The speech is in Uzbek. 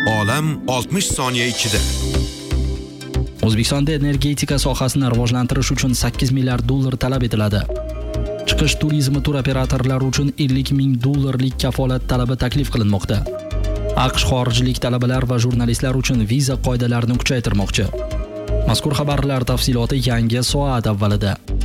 Olam 60 soniya ichida. O'zbekistonda energetika sohasini rivojlantirish uchun 8 milliard dollar talab etiladi. Chiqish turizmi tur operatorlari uchun 50 ming dollarlik kafolat talabi taklif qilinmoqda. AQSh xorijlik talabalar va jurnalistlar uchun viza qoidalarini kuchaytirmoqchi. Mazkur xabarlar tafsiloti yangi soat avvalida.